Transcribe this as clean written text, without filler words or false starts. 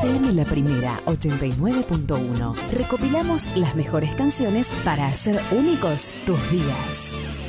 FM La Primera 89.1. Recopilamos las mejores canciones para hacer únicos tus días.